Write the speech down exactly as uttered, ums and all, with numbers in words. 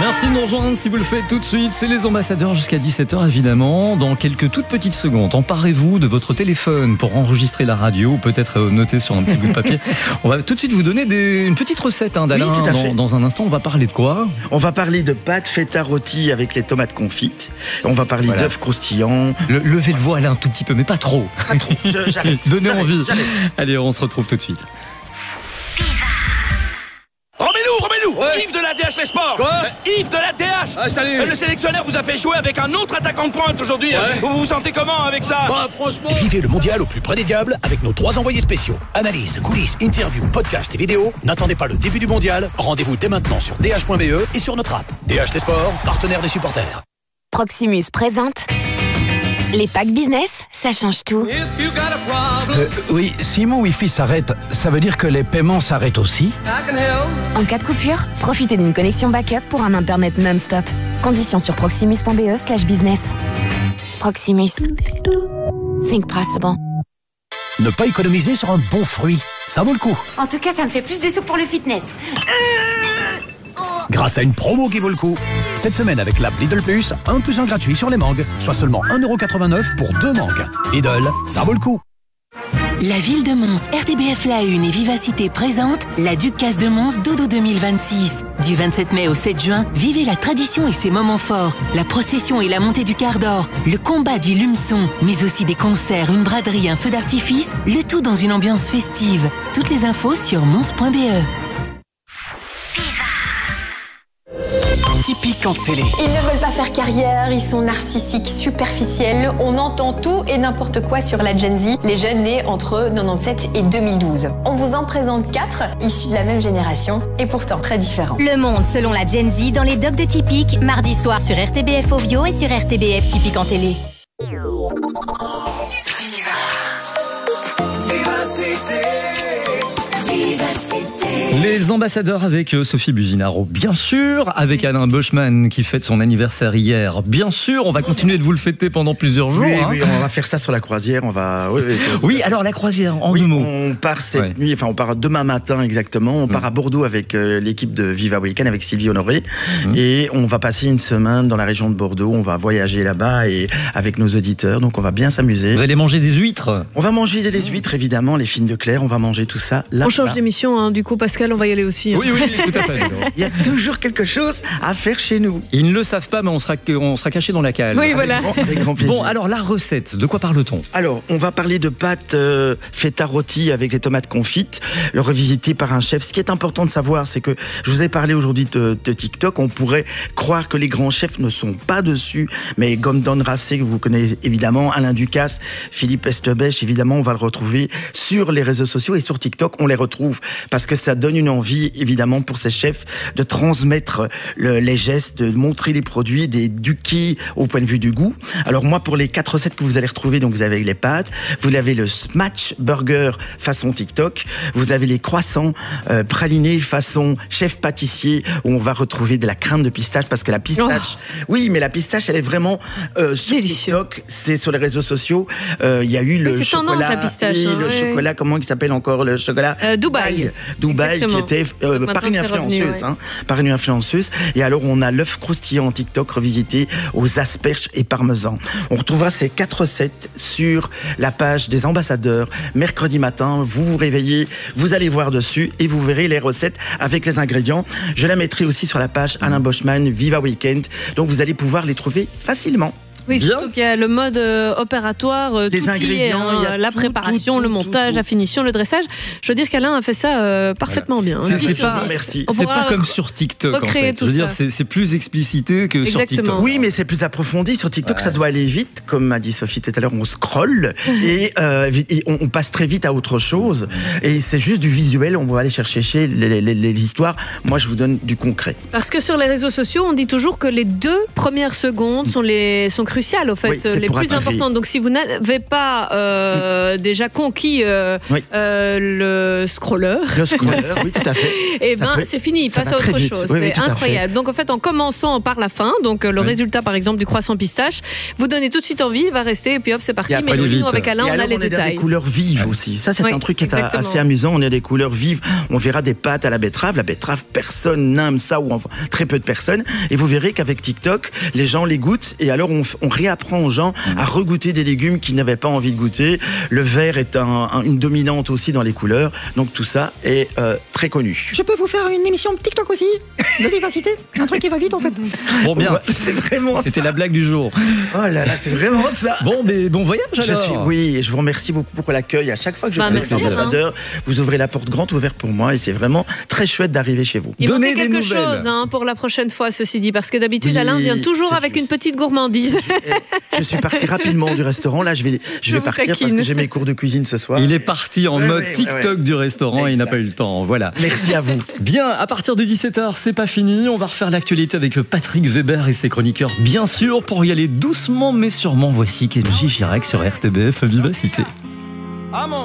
Merci de nous rejoindre si vous le faites tout de suite. C'est les ambassadeurs jusqu'à dix-sept heures évidemment. Dans quelques toutes petites secondes, emparez-vous de votre téléphone pour enregistrer la radio ou peut-être noter sur un petit bout de papier. On va tout de suite vous donner des, une petite recette hein, d'Alain. Oui, tout à fait. Dans, dans un instant, on va parler de quoi? On va parler de pâtes feta rôti avec les tomates confites. On va parler voilà. d'œufs croustillants. Le, levez le voile un tout petit peu, mais pas trop. Pas trop. Je, j'arrête. Donnez j'arrête, envie. J'arrête. Allez, on se retrouve tout de suite. Remets-nous, remets-nous ouais. Yves de la D H Les Sports. Quoi euh, Yves de la D H. Ah, salut. euh, Le sélectionneur vous a fait jouer avec un autre attaquant de pointe aujourd'hui. Ouais. Vous vous sentez comment avec ça? Bah, franchement... Vivez le mondial au plus près des diables avec nos trois envoyés spéciaux. Analyse, coulisses, interviews, podcasts et vidéos. N'attendez pas le début du mondial. Rendez-vous dès maintenant sur d h point b e et sur notre app. D H Les Sports, partenaire des supporters. Proximus présente les packs business, ça change tout. Euh, oui, si mon Wi-Fi s'arrête, ça veut dire que les paiements s'arrêtent aussi? En cas de coupure, profitez d'une connexion backup pour un internet non-stop. Conditions sur proximus.be slash business. Proximus. Think possible. Ne pas économiser sur un bon fruit, ça vaut le coup. En tout cas, ça me fait plus de sous pour le fitness. Grâce à une promo qui vaut le coup. Cette semaine avec l'app Lidl Plus, un plus un gratuit sur les mangues, soit seulement un euro quatre-vingt-neuf pour deux mangues. Lidl, ça vaut le coup. La ville de Mons, R T B F La Une et Vivacité présente la Ducasse de Mons Dodo deux mille vingt-six. Du vingt-sept mai au sept juin, vivez la tradition et ses moments forts, la procession et la montée du quart d'or, le combat du lumeçon, mais aussi des concerts, une braderie, un feu d'artifice, le tout dans une ambiance festive. Toutes les infos sur mons point b e. Typique en télé. Ils ne veulent pas faire carrière, ils sont narcissiques, superficiels. On entend tout et n'importe quoi sur la Gen Z, les jeunes nés entre quatre-vingt-dix-sept et deux mille douze. On vous en présente quatre, issus de la même génération et pourtant très différents. Le monde selon la Gen Z dans les docs de Typique, mardi soir sur R T B F Ovio et sur R T B F Typique en télé. Les ambassadeurs avec Sophie Buzinaro, bien sûr, avec Alain Boschman qui fête son anniversaire hier, bien sûr. On va continuer de vous le fêter pendant plusieurs jours. Oui, hein. oui, on va faire ça sur la croisière. On va. Oui, oui, oui alors la croisière, en oui, deux mots. On part cette ouais. nuit, enfin on part demain matin exactement. On mmh. part à Bordeaux avec euh, l'équipe de Viva Weekend avec Sylvie Honoré mmh. et on va passer une semaine dans la région de Bordeaux. On va voyager là-bas et avec nos auditeurs. Donc on va bien s'amuser. Vous allez manger des huîtres? On va manger des huîtres évidemment, les filles de Claire. On va manger tout ça là. On change d'émission, hein, du coup Pascal, on va y aller aussi. Hein. Oui, oui, tout à fait. Il y a toujours quelque chose à faire chez nous. Ils ne le savent pas, mais on sera, on sera caché dans la cale. Oui, avec voilà. Grand, avec grand plaisir. Bon, alors la recette, de quoi parle-t-on? Alors, on va parler de pâtes euh, feta rôti avec les tomates confites, le revisité par un chef. Ce qui est important de savoir, c'est que je vous ai parlé aujourd'hui de, de TikTok. On pourrait croire que les grands chefs ne sont pas dessus, mais Gordon Ramsay, que vous connaissez évidemment, Alain Ducasse, Philippe Estebèche, évidemment, on va le retrouver sur les réseaux sociaux et sur TikTok, on les retrouve parce que ça donne une envie, évidemment, pour ces chefs de transmettre le, les gestes, de montrer les produits, d'éduquer au point de vue du goût. Alors moi, pour les quatre recettes que vous allez retrouver, donc vous avez les pâtes, vous avez le smash burger façon TikTok, vous avez les croissants euh, pralinés façon chef pâtissier, où on va retrouver de la crème de pistache, parce que la pistache, oh. oui, mais la pistache, elle est vraiment euh, sur Délicieux. TikTok, c'est sur les réseaux sociaux. Il euh, y a eu le chocolat, tendance, la pistache, oui, hein, le ouais. chocolat, comment il s'appelle encore le chocolat euh, Dubaï. Dubaï, Exactement. qui était euh, par une influenceuse, ouais. hein, par une influenceuse. Et alors on a l'œuf croustillant en TikTok revisité aux asperges et parmesan. On retrouvera ces quatre recettes sur la page des ambassadeurs mercredi matin. Vous vous réveillez, vous allez voir dessus et vous verrez les recettes avec les ingrédients. Je la mettrai aussi sur la page Alain Boschman Viva Weekend. Donc vous allez pouvoir les trouver facilement. Oui, Bien. surtout qu'il y a le mode euh, opératoire, euh, les tout ingrédients, y est, hein, la tout, préparation, tout, tout, le montage, tout, tout. la finition, le dressage. Je veux dire qu'Alain a fait ça euh, parfaitement voilà. bien. C'est, hein. c'est pas, merci. C'est pas comme sur TikTok en fait. Je veux dire, c'est, c'est plus explicité que Exactement. sur TikTok. Oui, mais c'est plus approfondi. Sur TikTok, ouais. ça doit aller vite. Comme m'a dit Sophie tout à l'heure, on scrolle et, euh, et on, on passe très vite à autre chose. Et c'est juste du visuel. On va aller chercher chez les, les, les histoires. Moi, je vous donne du concret. Parce que sur les réseaux sociaux, on dit toujours que les deux premières secondes sont, les, sont cruciales, au fait, Oui, c'est les pour plus attirer. importantes. Donc, si vous n'avez pas euh, déjà conquis euh, Oui. euh, le scroller, Le scroller, oui, tout à fait. et Ça ben peut- c'est fini, ça passe va à très autre vite. chose. Oui, oui, c'est tout à fait. incroyable. Donc, en fait, en commençant par la fin, donc euh, le Oui. résultat, par exemple, du croissant pistache, vous donnez tout de suite envie, il va rester, et puis hop, c'est parti. Et après, Mais il est nous, vite. avec Alain, Et on alors, a les on est dans détails. des couleurs vives aussi. Ça, c'est Oui, un truc qui est exactement. assez amusant. On a des couleurs vives. On verra des pâtes à la betterave. La betterave, personne n'aime ça, ou enfin, très peu de personnes. Et vous verrez qu'avec TikTok, les gens les goûtent. Et alors, on, on réapprend aux gens à regoûter des légumes qu'ils n'avaient pas envie de goûter. Le vert est un, un- une dominante aussi dans les couleurs. Donc, tout ça est euh, très connu. Je peux vous faire une émission TikTok aussi de vivacité, un truc qui va vite en fait. Bon, bien. Ouais, c'est vraiment ça. C'était la blague du jour. Oh là là, c'est vraiment ça. Bon, mais bon voyage alors. Je suis, oui, et je vous remercie beaucoup pour l'accueil. À chaque fois que je Bah, vais avec merci, l'ambassadeur, vous ouvrez la porte grande ouverte pour moi et c'est vraiment très chouette d'arriver chez vous. Il Donnez manquait des quelque nouvelles. chose hein, pour la prochaine fois, ceci dit, parce que d'habitude, Oui, Alain vient toujours c'est avec juste. une petite gourmandise. Et je suis parti rapidement du restaurant. Là, je vais, je Je vais vous partir parce taquine. que j'ai mes cours de cuisine ce soir. Il est parti en Ouais, mode ouais, TikTok ouais, ouais. du restaurant et il n'a Exact. pas eu le temps. Voilà. Merci à vous. Bien, à partir de dix-sept heures, c'est pas fini. On va refaire l'actualité avec Patrick Weber et ses chroniqueurs, bien sûr. Pour y aller doucement mais sûrement, voici Kenji Girac sur R T B F Vivacité. Ah mon